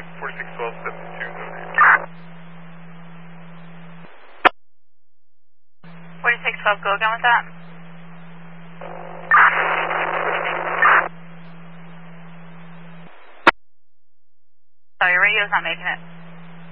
4612, 4612, go again with that. Sorry, your radio's not making it.